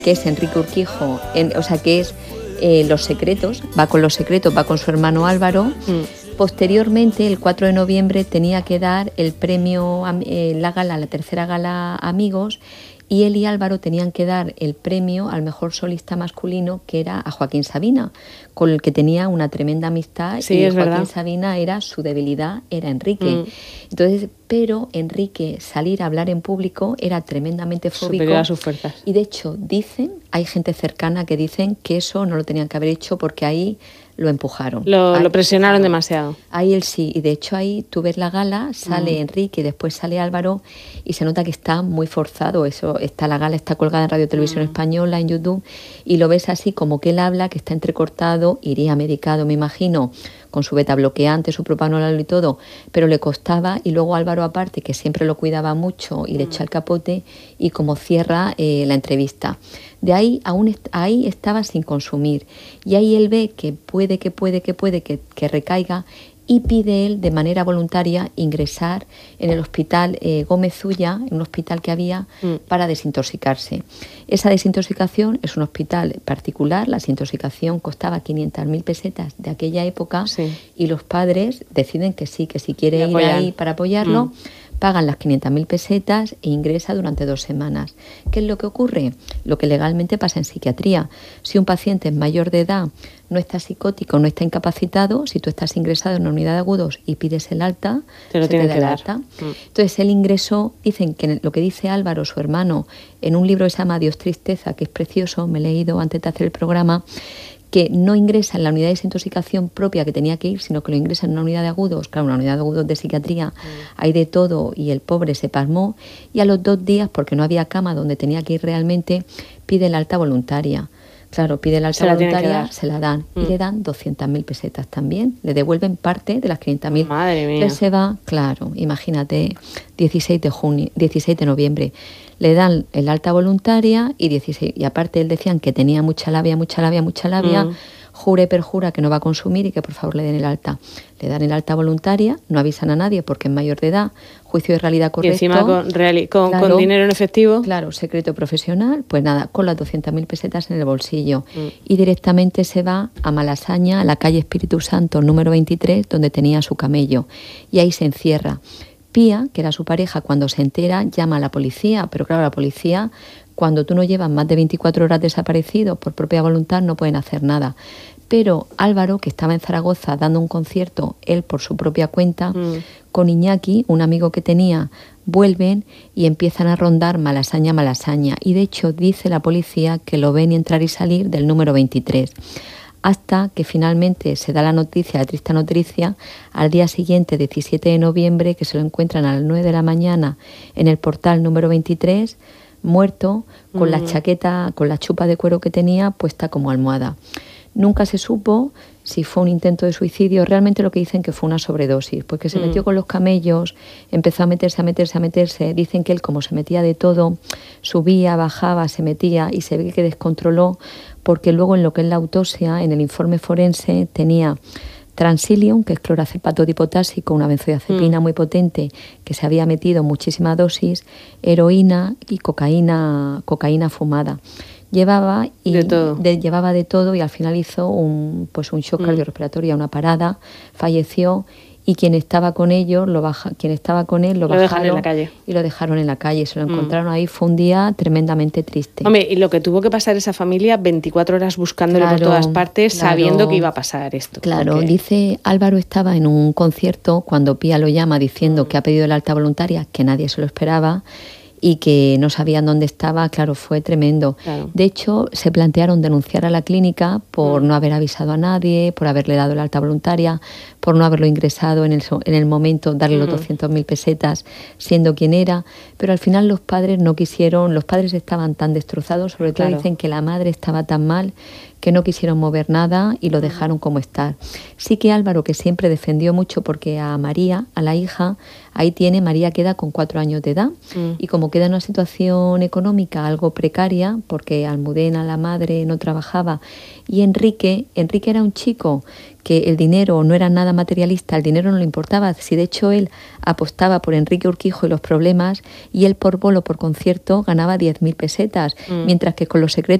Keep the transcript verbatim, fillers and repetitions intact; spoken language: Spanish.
que es Enrique Urquijo, en, o sea, que es eh, Los Secretos, va con Los Secretos, va con su hermano Álvaro. Mm. Posteriormente, el cuatro de noviembre, tenía que dar el premio, eh, la gala, la tercera gala Amigos, y él y Álvaro tenían que dar el premio al mejor solista masculino, que era a Joaquín Sabina, con el que tenía una tremenda amistad. Sí, y es Joaquín verdad. Sabina era su debilidad, era Enrique. Mm. Entonces, pero Enrique salir a hablar en público era tremendamente fóbico. Superior a sus fuerzas. Y de hecho, dicen, hay gente cercana que dicen que eso no lo tenían que haber hecho porque ahí lo empujaron. Lo, ahí, lo presionaron claro, demasiado. Ahí él sí, y de hecho ahí tú ves la gala, sale mm. Enrique y después sale Álvaro y se nota que está muy forzado. Eso está, la gala está colgada en Radio Televisión mm. Española, en YouTube, y lo ves así como que él habla, que está entrecortado, iría medicado, me imagino, con su beta bloqueante, su propanolol y todo, pero le costaba. Y luego Álvaro, aparte, que siempre lo cuidaba mucho y le echa el capote, y como cierra eh, la entrevista. De ahí aún est- ahí estaba sin consumir, y ahí él ve que puede, que puede, que puede, que, que recaiga, y pide él de manera voluntaria ingresar en el hospital eh, Gómez Ulla, en un hospital que había mm. para desintoxicarse. Esa desintoxicación es un hospital particular, la desintoxicación costaba quinientas mil pesetas de aquella época, sí. Y los padres deciden que sí, que si quiere ir ahí para apoyarlo, mm. pagan las quinientas mil pesetas e ingresa durante dos semanas. ¿Qué es lo que ocurre? Lo que legalmente pasa en psiquiatría. Si un paciente es mayor de edad, no está psicótico, no está incapacitado, si tú estás ingresado en una unidad de agudos y pides el alta, te lo se tienen te da que el dar. alta. Mm. Entonces él ingresó, dicen que lo que dice Álvaro, su hermano, en un libro que se llama Dios Tristeza, que es precioso, me he leído antes de hacer el programa, que no ingresa en la unidad de desintoxicación propia que tenía que ir, sino que lo ingresa en una unidad de agudos, claro, una unidad de agudos de psiquiatría, mm. hay de todo, y el pobre se pasmó, y a los dos días, porque no había cama donde tenía que ir realmente, pide la alta voluntaria. Claro, pide la alta se voluntaria, la se la dan, mm. y le dan doscientas mil pesetas también, le devuelven parte de las quinientas mil. Madre mía. Entonces se va, claro, imagínate, dieciséis de junio, dieciséis de noviembre, le dan el alta voluntaria, y dieciséis, y aparte él decían que tenía mucha labia, mucha labia, mucha labia, mm. jure perjura que no va a consumir y que por favor le den el alta. Le dan el alta voluntaria, no avisan a nadie porque es mayor de edad, juicio de realidad correcto. Y encima con, reali- con, claro, con dinero en efectivo. Claro, secreto profesional, pues nada, con las doscientas mil pesetas en el bolsillo. Mm. Y directamente se va a Malasaña, a la calle Espíritu Santo, número veintitrés, donde tenía su camello. Y ahí se encierra. Pía, que era su pareja, cuando se entera, llama a la policía, pero claro, la policía, cuando tú no llevas más de veinticuatro horas desaparecido, por propia voluntad no pueden hacer nada. Pero Álvaro, que estaba en Zaragoza dando un concierto, él por su propia cuenta, mm. con Iñaki, un amigo que tenía, vuelven y empiezan a rondar Malasaña, Malasaña. Y de hecho dice la policía que lo ven entrar y salir del número veintitrés. Hasta que finalmente se da la noticia, la triste noticia, al día siguiente, diecisiete de noviembre, que se lo encuentran a las nueve de la mañana en el portal número veintitrés, muerto, con mm. la chaqueta, con la chupa de cuero que tenía puesta como almohada. Nunca se supo si fue un intento de suicidio, realmente lo que dicen que fue una sobredosis, porque se mm. metió con los camellos, empezó a meterse, a meterse, a meterse, dicen que él como se metía de todo, subía, bajaba, se metía y se ve que descontroló, porque luego en lo que es la autopsia, en el informe forense, tenía Transilium, que es clorazepatoto dipotásico, una benzodiazepina mm. muy potente, que se había metido muchísima dosis, heroína y cocaína, cocaína fumada. Llevaba y de todo. De, llevaba de todo y al final hizo un pues un shock mm. cardiorrespiratorio, una parada, falleció, y quien estaba con ellos lo baja, quien estaba con él lo, lo bajaron en la calle. y lo dejaron en la calle, se lo encontraron mm. ahí. Fue un día tremendamente triste. Hombre, y lo que tuvo que pasar esa familia, veinticuatro horas buscándolo claro, por todas partes, claro, sabiendo que iba a pasar esto. Claro, porque... dice Álvaro estaba en un concierto cuando Pía lo llama diciendo mm. que ha pedido la alta voluntaria, que nadie se lo esperaba, y que no sabían dónde estaba. Claro, fue tremendo. Claro. De hecho, se plantearon denunciar a la clínica por mm. no haber avisado a nadie, por haberle dado la alta voluntaria, por no haberlo ingresado en el, en el momento, darle mm. los doscientas mil pesetas, siendo quien era, pero al final los padres no quisieron, los padres estaban tan destrozados, sobre todo claro. dicen que la madre estaba tan mal, que no quisieron mover nada y lo dejaron como estar. Sí que Álvaro, que siempre defendió mucho, porque a María, a la hija, ahí tiene, María queda con cuatro años de edad, mm. y como queda en una situación económica algo precaria, porque Almudena, la madre, no trabajaba, y Enrique, Enrique era un chico que el dinero no era nada materialista, el dinero no le importaba, si de hecho él apostaba por Enrique Urquijo y los problemas, y él por bolo, por concierto, ganaba diez mil pesetas, mm. mientras que con Los Secretos